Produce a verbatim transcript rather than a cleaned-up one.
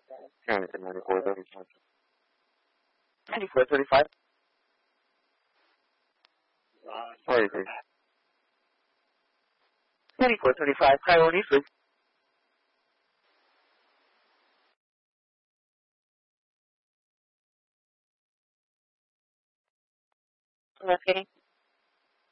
ninety-four thirty-five. ninety-four thirty-five. Sorry, please. ninety-four thirty-five, Coyote, please. Okay.